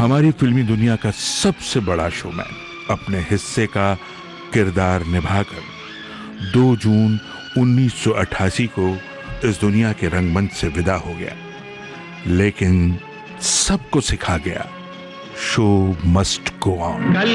हमारी फिल्मी दुनिया का सबसे बड़ा शोमैन अपने हिस्से का किरदार निभाकर 2 जून 1988 को इस दुनिया के रंगमंच से विदा हो गया, लेकिन सबको सिखा गया, शो मस्ट गो ऑन।